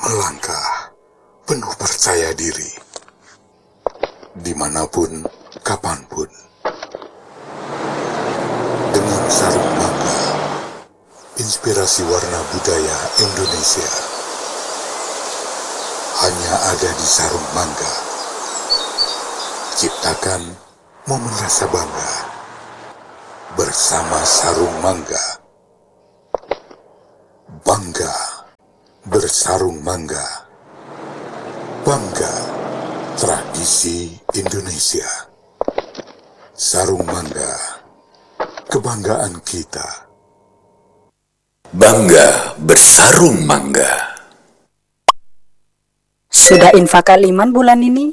melangkah penuh percaya diri, dimanapun, kapanpun, dengan sarung mangga, inspirasi warna budaya Indonesia, hanya ada di sarung mangga. Ciptakan momen rasa bangga bersama sarung mangga. Bangga bersarung mangga. Bangga tradisi Indonesia. Sarung mangga, kebanggaan kita. Bangga bersarung mangga. Sudah infak Aliman bulan ini?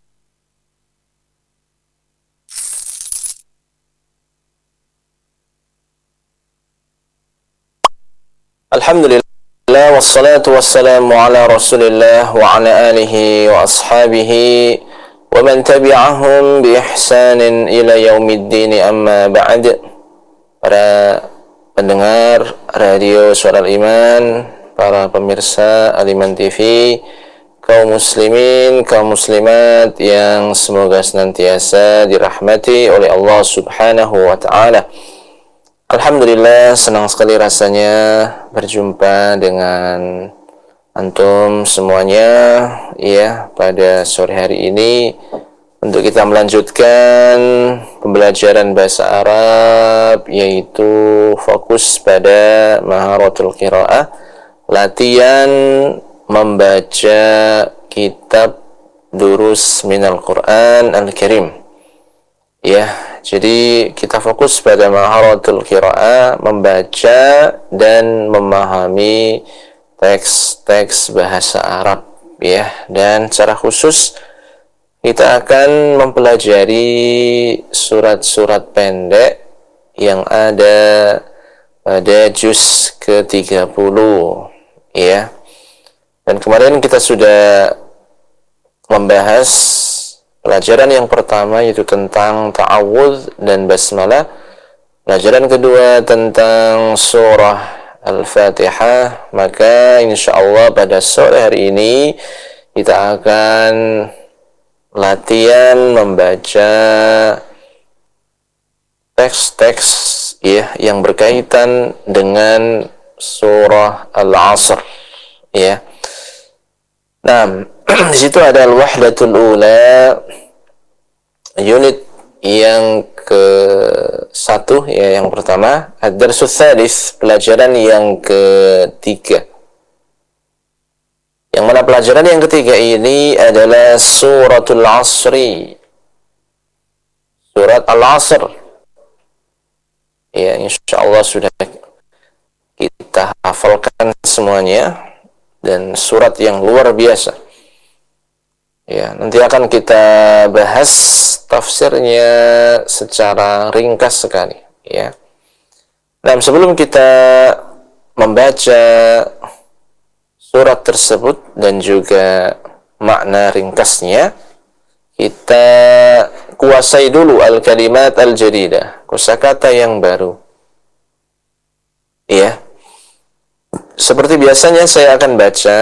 Alhamdulillah wassalatu wassalamu ala Rasulillah wa ala alihi wa ashabihi wa man tabi'ahum bi ihsanin ila yaumiddin, amma ba'd. Para pendengar radio Suara Iman, para pemirsa Aliman TV, kaum muslimin, kaum muslimat yang semoga senantiasa dirahmati oleh Allah Subhanahu wa ta'ala. Alhamdulillah, senang sekali rasanya berjumpa dengan antum semuanya ya pada sore hari ini untuk kita melanjutkan pembelajaran bahasa Arab, yaitu fokus pada maharatul qiraah, latihan membaca kitab Durus Minal Quran Al-Karim. Ya, jadi kita fokus pada maharatul qiraah, membaca dan memahami teks-teks bahasa Arab ya, dan secara khusus kita akan mempelajari surat-surat pendek yang ada pada juz ke-30 ya. Dan kemarin kita sudah membahas pelajaran yang pertama, yaitu tentang ta'awudz dan basmalah. Pelajaran kedua tentang surah Al-Fatihah. Maka insyaallah pada sore hari ini kita akan latihan membaca teks-teks ya yang berkaitan dengan surah Al-Asr ya. Nah, di situ ada al-wahdatul ula, unit yang ke-1 ya, yang pertama. Ad-darsus tsalits, pelajaran yang ketiga. Yang mana pelajaran yang ketiga ini adalah suratul Asri, surat Al-Asr. Ya, insyaallah sudah kita hafalkan semuanya, dan surat yang luar biasa. Ya, nanti akan kita bahas tafsirnya secara ringkas sekali ya. Nah, sebelum kita membaca surat tersebut dan juga makna ringkasnya, kita kuasai dulu al-kalimat al-jadidah, kosakata yang baru. Ya. Seperti biasanya saya akan baca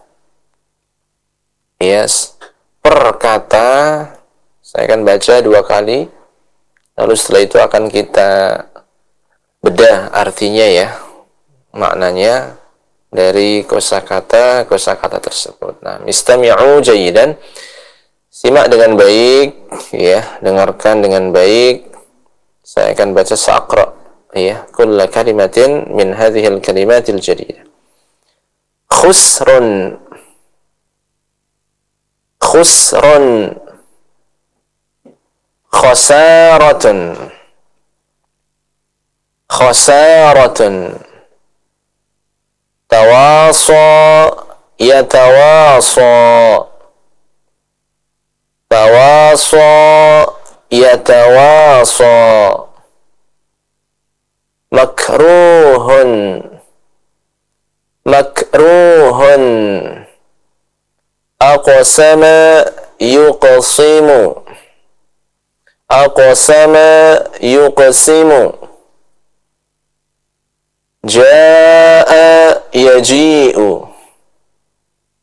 yes, per kata. Saya akan baca 2 kali, lalu setelah itu akan kita bedah artinya ya, maknanya dari kosakata tersebut. Nah, istami'u jayidan, simak dengan baik ya, dengarkan dengan baik. Saya akan baca saqra ya, kulla kalimatin min hadhil kalimatil jadidah. Khusrun, khusrun, khasaratun, khasaratun, tawasa, yatawasa, tawasa, yatawasa, makruhun, makruhun, aqsama yuqsimu, aqsama yuqsimu, jaa yaji'u,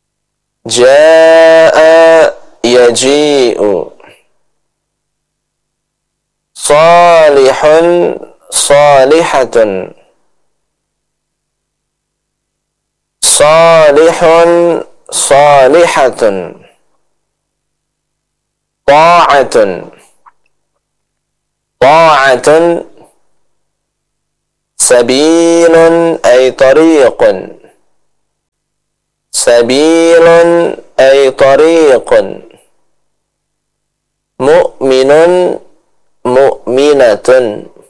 Jaa yaji'u. Salihun salihatun. Salihun salihatun. Ta'atun. Ta'atun. Sabilun ay tariqun. Sabilun ay tariqun. Mu'minun mu'minatun.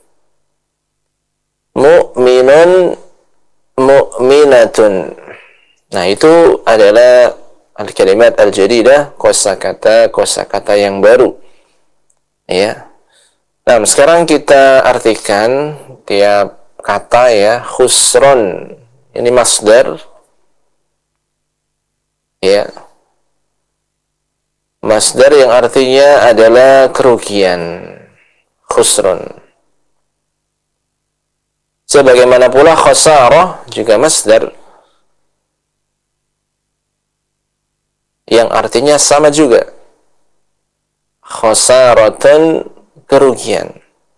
Mu'minun mu'minatun. Nah, itu adalah al-kalimat al-jadidah, kosakata yang baru. Ya. Nah, sekarang kita artikan tiap kata ya. Khusron ini masdar. Ya. Masdar yang artinya adalah kerugian. Khusron. Sebagaimana pula khasarah juga masdar yang artinya sama juga. Khasaratan, kerugian.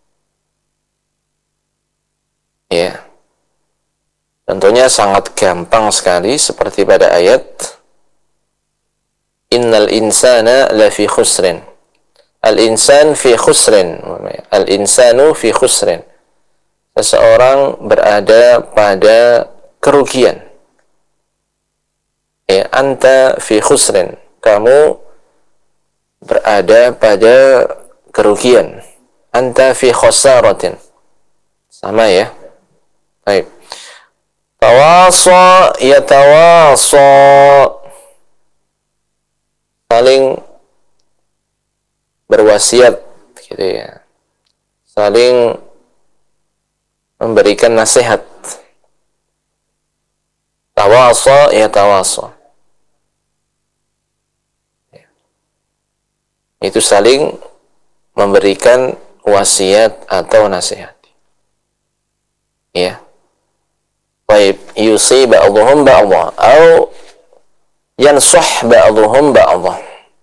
Ya. Tentunya sangat gampang sekali seperti pada ayat Innal insana lafi khusrin. Al-insan fi khusrin. Al-insanu fi khusrin. Seseorang berada pada kerugian. Ya, anta fi khusrin. Kamu berada pada kerugian. Anta fi khasaratin. Sama ya. Baik. Tawasa yatawasa. Saling berwasiat gitu ya. Saling memberikan nasihat. Tawasa yatawasa. Itu saling memberikan wasiat atau nasihat. Ya. Baik, yusi ba'dhum ba'dha atau yansah ba'dhum ba'dha.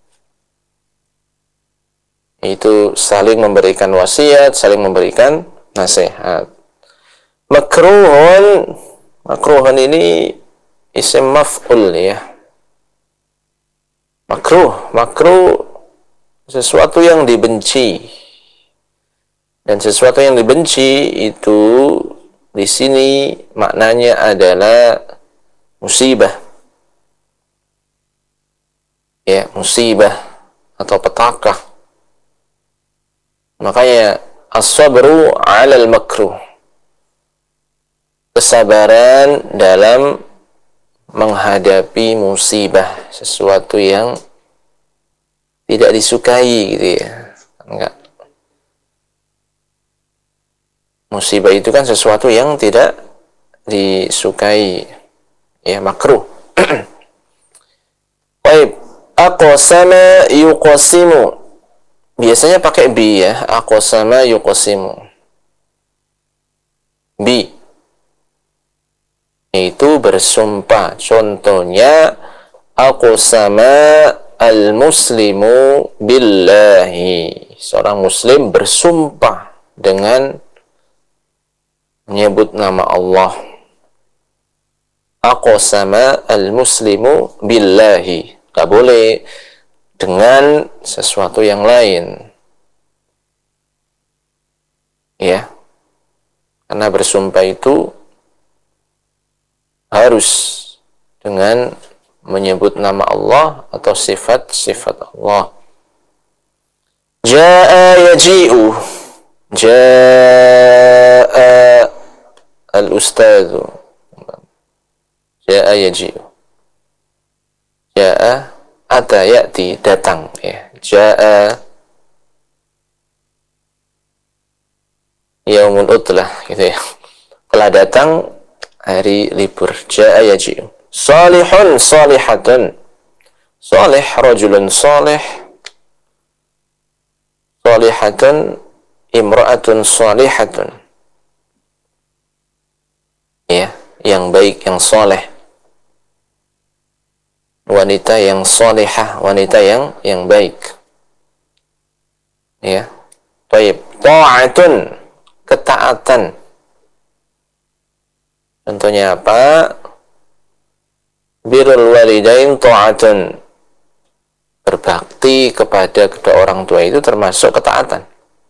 Itu saling memberikan wasiat, saling memberikan nasihat. Makruhun, makruhun ini isim maf'ul ya. Makruh sesuatu yang dibenci. Dan sesuatu yang dibenci itu di sini maknanya adalah musibah. Ya, musibah atau petaka. Makanya as-sabru 'alal makruh. Kesabaran dalam menghadapi musibah, sesuatu yang tidak disukai gitu ya. Enggak. Musibah itu kan sesuatu yang tidak disukai. Ya, makruh. Baik, aqsama yuqsimu. Biasanya pakai bi ya. Aqsama yuqsimu. Bi. Itu bersumpah. Contohnya aqsama al-muslimu billahi. Seorang muslim bersumpah dengan menyebut nama Allah. Aqsama al-muslimu billahi. Tak boleh dengan sesuatu yang lain. Ya. Karena bersumpah itu harus dengan menyebut nama Allah atau sifat-sifat Allah. Jaa yaji'u. Jaa al-ustadzu. Jaa yaji'u. Jaa ata ya'ti, datang ya. Jaa yaumul utlah gitu ya. Telah datang hari libur. Jaa yaji'u. Salihun salihatun. Salih rajulun salih. Salihatun imra'atun salihatun. Ya, yang baik, yang saleh. wanita yang salihah, wanita yang baik. Ya. Baik, ta'atun, ketaatan. Contohnya apa? Birrul walidain ta'atun. Berbakti kepada kedua orang tua itu termasuk ketaatan.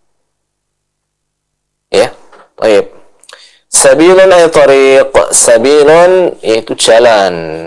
Ya. Baik. Sabilun ay tariq, sabilun yaitu jalan.